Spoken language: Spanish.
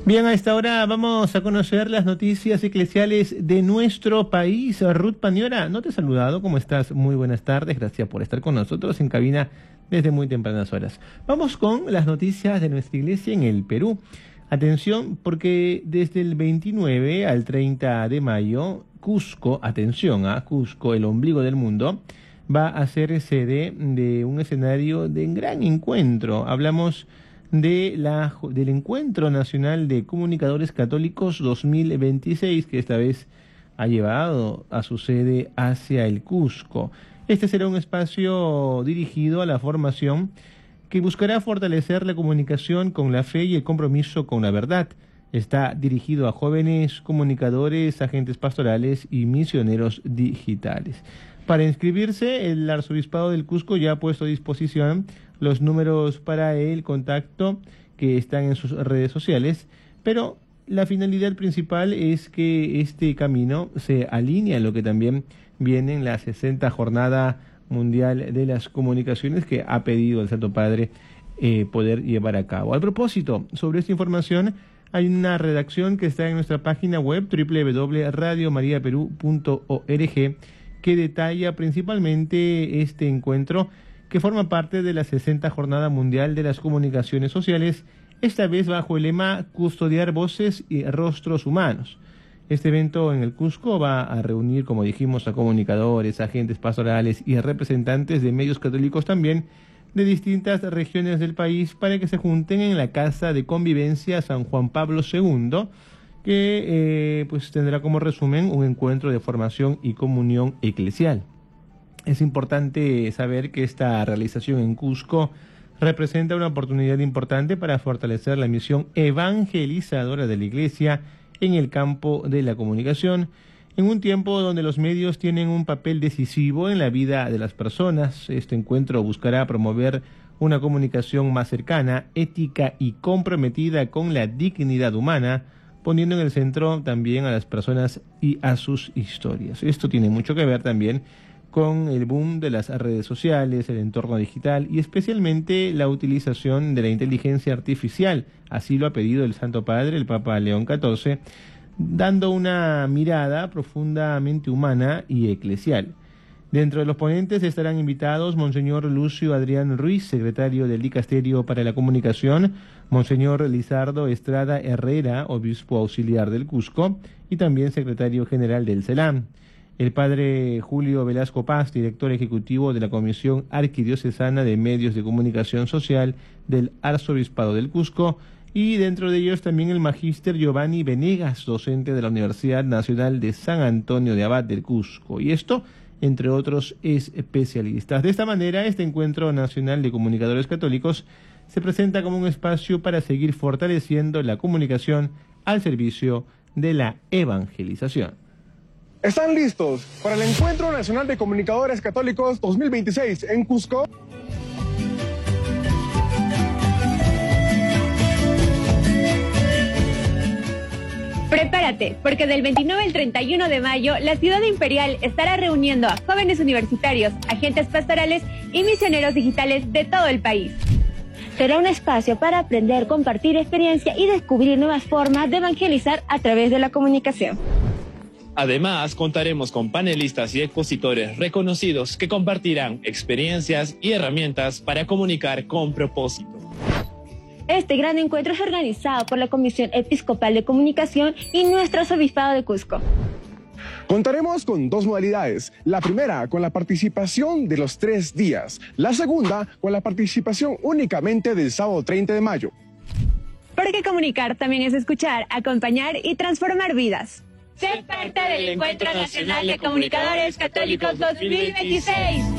Bien, a esta hora vamos a conocer las noticias eclesiales de nuestro país. Ruth Paniora, no te he saludado, ¿cómo estás? Muy buenas tardes, gracias por estar con nosotros en cabina desde muy tempranas horas. Vamos con las noticias de nuestra iglesia en el Perú. Atención, porque desde el 29 al 30 de mayo, Cusco, atención, Cusco, el ombligo del mundo, va a ser sede de un escenario de gran encuentro. Hablamos del Encuentro Nacional de Comunicadores Católicos 2026, que esta vez ha llevado a su sede hacia el Cusco. Este será un espacio dirigido a la formación que buscará fortalecer la comunicación con la fe y el compromiso con la verdad. Está dirigido a jóvenes comunicadores, agentes pastorales y misioneros digitales. Para inscribirse, el Arzobispado del Cusco ya ha puesto a disposición los números para el contacto que están en sus redes sociales, pero la finalidad principal es que este camino se alinee a lo que también viene en la 60ª Jornada Mundial de las Comunicaciones que ha pedido el Santo Padre poder llevar a cabo. Al propósito, sobre esta información, hay una redacción que está en nuestra página web www.radiomariaperú.org que detalla principalmente este encuentro que forma parte de la 60ª Jornada Mundial de las Comunicaciones Sociales, esta vez bajo el lema Custodiar Voces y Rostros Humanos. Este evento en el Cusco va a reunir, como dijimos, a comunicadores, agentes pastorales y representantes de medios católicos también de distintas regiones del país para que se junten en la Casa de Convivencia San Juan Pablo II, que pues tendrá como resumen un encuentro de formación y comunión eclesial. Es importante saber que esta realización en Cusco representa una oportunidad importante para fortalecer la misión evangelizadora de la Iglesia en el campo de la comunicación, en un tiempo donde los medios tienen un papel decisivo en la vida de las personas. Este encuentro buscará promover una comunicación más cercana, ética y comprometida con la dignidad humana, poniendo en el centro también a las personas y a sus historias. Esto tiene mucho que ver también con el boom de las redes sociales, el entorno digital y especialmente la utilización de la inteligencia artificial. Así lo ha pedido el Santo Padre, el Papa León XIV, dando una mirada profundamente humana y eclesial. Dentro de los ponentes estarán invitados Monseñor Lucio Adrián Ruiz, secretario del Dicasterio para la Comunicación, Monseñor Lizardo Estrada Herrera, obispo auxiliar del Cusco, y también secretario general del CELAM. El padre Julio Velasco Paz, director ejecutivo de la Comisión Arquidiocesana de Medios de Comunicación Social del Arzobispado del Cusco, y dentro de ellos también el magíster Giovanni Venegas, docente de la Universidad Nacional de San Antonio de Abad del Cusco, y esto entre otros especialistas. De esta manera, este Encuentro Nacional de Comunicadores Católicos se presenta como un espacio para seguir fortaleciendo la comunicación al servicio de la evangelización. ¿Están listos para el Encuentro Nacional de Comunicadores Católicos 2026 en Cusco? Prepárate, porque del 29 al 31 de mayo, la ciudad imperial estará reuniendo a jóvenes universitarios, agentes pastorales y misioneros digitales de todo el país. Será un espacio para aprender, compartir experiencia y descubrir nuevas formas de evangelizar a través de la comunicación. Además, contaremos con panelistas y expositores reconocidos que compartirán experiencias y herramientas para comunicar con propósito. Este gran encuentro es organizado por la Comisión Episcopal de Comunicación y nuestro Arzobispado de Cusco. Contaremos con dos modalidades. La primera, con la participación de los 3 días. La segunda, con la participación únicamente del sábado 30 de mayo. Porque comunicar también es escuchar, acompañar y transformar vidas. Sé parte del Encuentro Nacional de Comunicadores Católicos 2026.